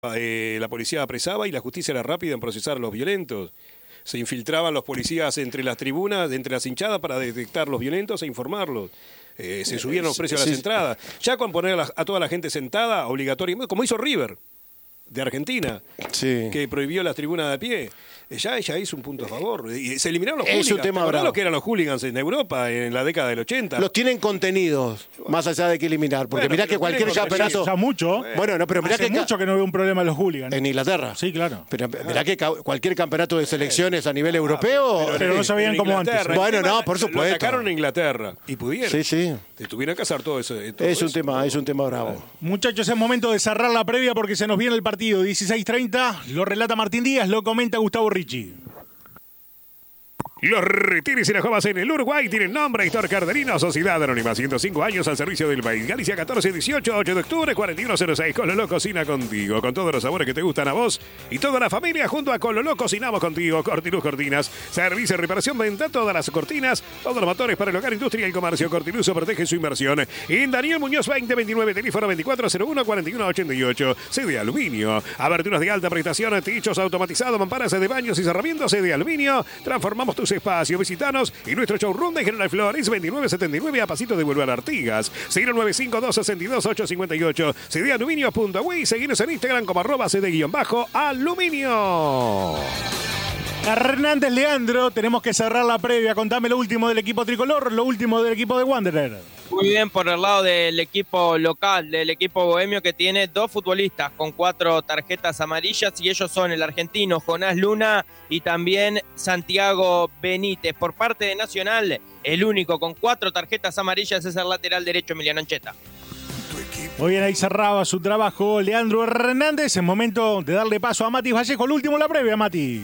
la policía apresaba y la justicia era rápida en procesar a los violentos. Se infiltraban los policías entre las tribunas, entre las hinchadas para detectar los violentos e informarlos. Se subían los precios de las entradas. Ya con poner a toda la gente sentada, obligatoriamente, como hizo River de Argentina, que prohibió las tribunas de a pie. Ya ella hizo un punto a favor. Y se eliminaron los hooligans. Es un tema bravo. Lo que eran los hooligans en Europa en la década del 80. Los tienen contenidos, más allá de que eliminar. Porque mirá que cualquier campeonato... Ya mucho. Bueno, no, pero mirá Hace que... mucho que no veo un problema en los hooligans. En Inglaterra. Sí, claro. Pero mirá que cualquier campeonato de selecciones a nivel europeo... Pero no sabían cómo antes. Bueno, no, por supuesto. Lo atacaron en Inglaterra y pudieron. Sí. Te tuvieron que hacer todo eso. Es un tema bravo. Muchachos, es momento de cerrar la previa porque se nos viene el partido. 16:30, lo relata Martín Díaz, lo comenta Gustavo Ricci. Los Retires y las Jomas en el Uruguay tienen nombre: Héctor Cardenino, Sociedad Anónima, 105 años al servicio del país. Galicia 1418, 8 de octubre, 4106. Cololó cocina contigo, con todos los sabores que te gustan a vos y toda la familia. Junto a Cololó cocinamos contigo. Cortiluz Cortinas, servicio, reparación, venta, todas las cortinas, todos los motores para el hogar, industria y comercio. Cortiluso protege su inversión. En Daniel Muñoz 2029, teléfono 2401-4188. Sede Aluminio. Aberturas de alta prestación, techos automatizados, mamparas de baños y cerramientos. Sede Aluminio. Transformamos tus espacios. Visitanos y nuestro showroom de General Flores 2979 a pasito de Boulevard Artigas. 095-262-858. cdaluminio.uy. Seguinos en Instagram como @cd_aluminio. Hernández Leandro, tenemos que cerrar la previa. Contame lo último del equipo tricolor, lo último del equipo de Wanderer. Muy bien por el lado del equipo local, del equipo bohemio, que tiene 2 futbolistas con 4 tarjetas amarillas, y ellos son el argentino Jonás Luna y también Santiago Benítez. Por parte de Nacional, el único con 4 tarjetas amarillas es el lateral derecho Emiliano Ancheta. Muy bien, ahí cerraba su trabajo Leandro Hernández. Es momento de darle paso a Mati Vallejo. Lo último la previa, Mati.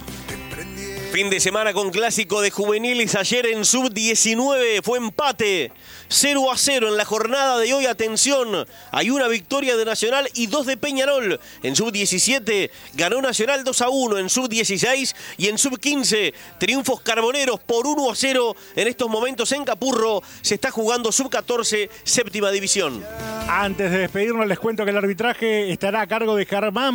Fin de semana con clásico de juveniles. Ayer en sub-19 fue empate 0-0 en la jornada de hoy. Atención, hay una victoria de Nacional y 2 de Peñarol. En sub-17 ganó Nacional 2-1 en sub-16 y en sub-15 triunfos carboneros por 1-0. En estos momentos en Capurro se está jugando sub-14 séptima división. Antes de despedirnos les cuento que el arbitraje estará a cargo de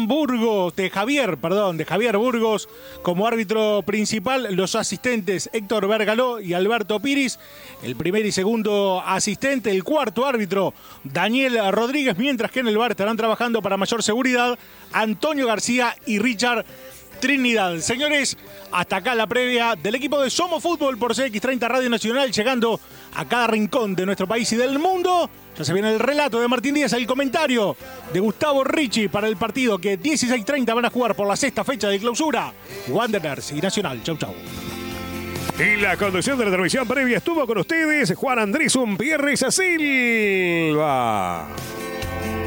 Javier Burgos como árbitro principal. Los asistentes Héctor Bergaló y Alberto Piris, el primer y segundo asistente. El cuarto árbitro Daniel Rodríguez, mientras que en el VAR estarán trabajando para mayor seguridad Antonio García y Richard Trinidad. Señores, hasta acá la previa del equipo de Somos Fútbol por CX30 Radio Nacional, llegando a cada rincón de nuestro país y del mundo. Ya se viene el relato de Martín Díaz, el comentario de Gustavo Ricci para el partido que 16:30 van a jugar por la 6ª fecha de clausura Wanderers y Nacional. Chau. Y la conducción de la transmisión previa estuvo con ustedes Juan Andrés Umpierres Silva.